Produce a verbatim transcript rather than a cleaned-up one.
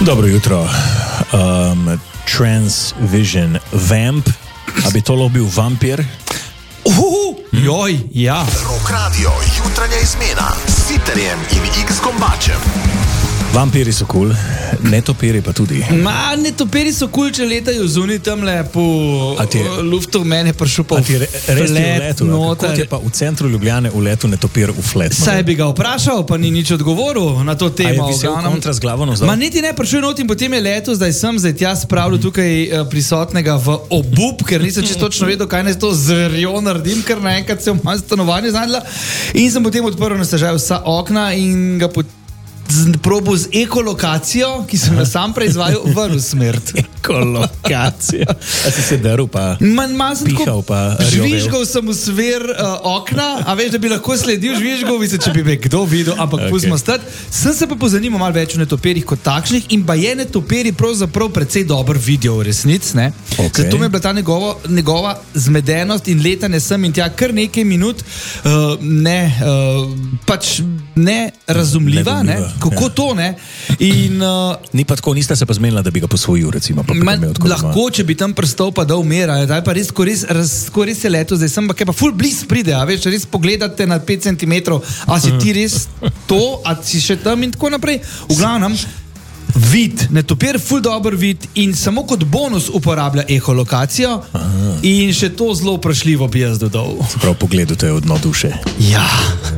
Dobro jutro. Um, Transvision Vamp. A bi to lahko bil vampir? Uh, joj, ja. Rock Radio, jutranja izmena s Siterjem in X-Kombačem. Vampiri so kul, cool, netopiri pa tudi. Ma, netopiri so kul, cool, če letajo zunaj tamle po je, luftu, meni je prišel pa v res flet v letu, noter. Kot je pa v centru Ljubljane v letu netopir v flet. Saj bi ga vprašal, pa ni nič odgovoril na to temo. A je visel kontra z glavo navzdol? Ma niti ne, prišel not in potem je leto, zdaj sem, zdaj tja spravljal tukaj uh, prisotnega v obup, ker nisem čisto točno vedel, kaj naj to zverjo naredim, ker naenkrat se v mojem stanovanju znajdla. In sem potem odprl na stežaj vsa okna in ga potem probo z ekolokacijo, ki sem jo sam preizvajal, ven v smrt. Ekolokacija. A si se drl pa Man, pihal pa žvižgal sem v sver uh, okna, a veš, da bi lahko sledil žvižgal, se, če bi me kdo videl, ampak okay. Pustimo stati. Sem se pa pozanimal malo več o netopirjih kot takšnih in pa je netopiri pravzaprav precej dober video v resnic, ne? Okay. Zato mi je bila ta njegova, njegova zmedenost in letanje sem in tja kar nekaj minut uh, ne, uh, pač ne razumljiva, ne? Kako ja. To, ne? In, uh, Ni pa tako, nista se pa zmenila, da bi ga posvojil, recimo. Pa man, lahko, če bi tam prstal, pa da umira. Da je pa res, ko res, res, ko res je leto, zdaj sem pa kaj pa full bliz pride, a veš, res pogledate na pet centimetrov, a si ti res to, a si še tam in tako naprej. V glavnem, vid, netopir, full dober vid in samo kot bonus uporablja eholokacijo. Aha. In še to zelo vprašljivo bi jaz dodal. Se prav pogledu, to je od dno duše. Ja.